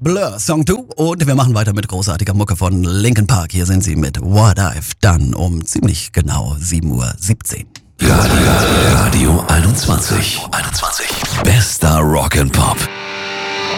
Blur, Song 2 und wir machen weiter mit großartiger Mucke von Linkin Park. Hier sind sie mit What I've Done um ziemlich genau 7:17 Uhr. Radio 21. Bester Rock and Pop.